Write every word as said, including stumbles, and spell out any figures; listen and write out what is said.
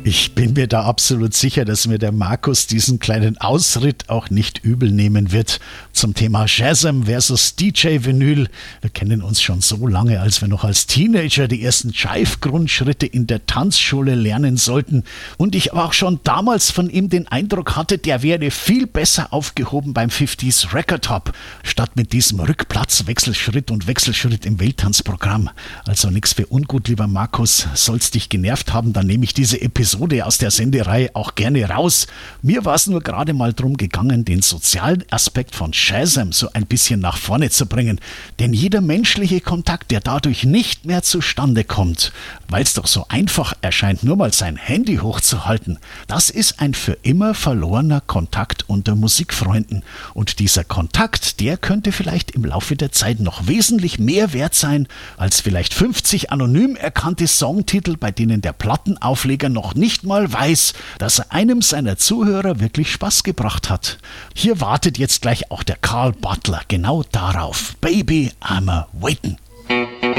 Ich bin mir da absolut sicher, dass mir der Markus diesen kleinen Ausritt auch nicht übel nehmen wird zum Thema Shazam versus D J-Vinyl. Wir kennen uns schon so lange, als wir noch als Teenager die ersten Jive-Grundschritte in der Tanzschule lernen sollten. Und ich aber auch schon damals von ihm den Eindruck hatte, der wäre viel besser aufgehoben beim fünfziger Record Hop, statt mit diesem Rückplatz, Wechselschritt und Wechselschritt im Welttanzprogramm. Also nichts für ungut, lieber Markus. Soll's dich genervt haben, dann nehme ich diese Episode aus der Sendereihe auch gerne raus. Mir war es nur gerade mal drum gegangen, den sozialen Aspekt von Shazam so ein bisschen nach vorne zu bringen. Denn jeder menschliche Kontakt, der dadurch nicht mehr zustande kommt, weil es doch so einfach erscheint, nur mal sein Handy hochzuhalten, das ist ein für immer verlorener Kontakt unter Musikfreunden. Und dieser Kontakt, der könnte vielleicht im Laufe der Zeit noch wesentlich mehr wert sein, als vielleicht fünfzig anonym erkannte Songtitel, bei denen der Plattenaufleger noch nicht mal weiß, dass er einem seiner Zuhörer wirklich Spaß gebracht hat. Hier wartet jetzt gleich auch der Carl Butler genau darauf. Baby, I'm a waitin'.